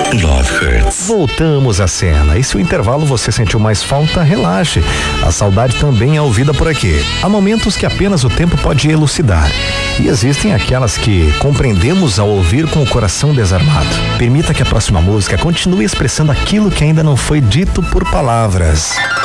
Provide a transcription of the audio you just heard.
Love Hurts. Voltamos à cena. E se o intervalo você sentiu mais falta, relaxe. A saudade também é ouvida por aqui. Há momentos que apenas o tempo pode elucidar. E existem aquelas que compreendemos ao ouvir com o coração desarmado. Permita que a próxima música continue expressando aquilo que ainda não foi dito por palavras.